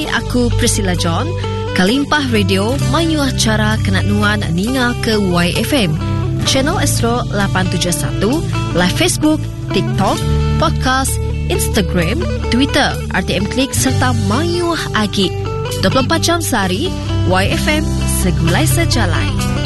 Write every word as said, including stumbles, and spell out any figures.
ini aku Priscilla John. Kalimpah Radio mayuah cara kenat nuan ninga ke Y F M. Channel Astro lapan tujuh satu, live Facebook, TikTok, podcast, Instagram, Twitter, R T M Klik serta mayuah agi. dua puluh empat jam sehari, Y F M segulai sejalai.